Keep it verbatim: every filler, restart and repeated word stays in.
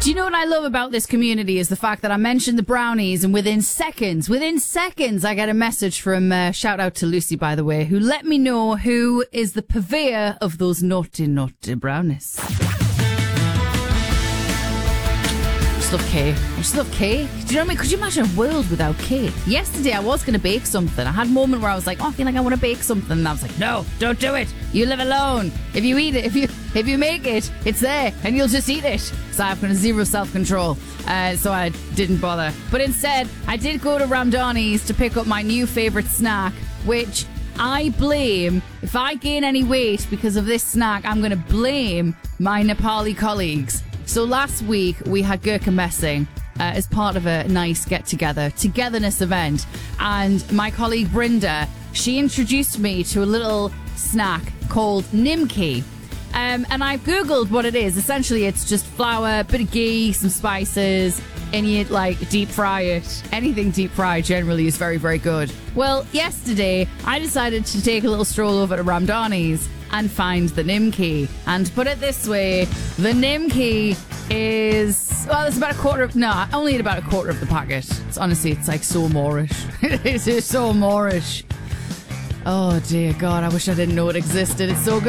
Do you know what I love about this community is the fact that I mentioned the brownies and within seconds, within seconds, I get a message from, uh, shout out to Lucy, by the way, who let me know who is the purveyor of those naughty, naughty brownies. I just love cake. I just love cake. Do you know what I mean? Could you imagine a world without cake? Yesterday I was going to bake something. I had a moment where I was like, oh, I feel like I want to bake something. And I was like, no, don't do it. You live alone. If you eat it, if you if you make it, it's there and you'll just eat it. So I've got zero self-control. Uh, so I didn't bother. But instead, I did go to Ramdani's to pick up my new favourite snack, which I blame, if I gain any weight because of this snack, I'm going to blame my Nepali colleagues. So last week we had Gurkha Messing uh, as part of a nice get-together, togetherness event. And my colleague Brinda, she introduced me to a little snack called Nimki. Um, and I've Googled what it is. Essentially, it's just flour, bit of ghee, some spices, and you like deep fry it. Anything deep fried generally is very, very good. Well, yesterday I decided to take a little stroll over to Ramdani's and find the Nimki. And to put it this way, the Nimki is, well, it's about a quarter of, no, only about a quarter of the packet. It's honestly, it's like so Moorish. It's so Moorish. Oh dear God, I wish I didn't know it existed. It's so good.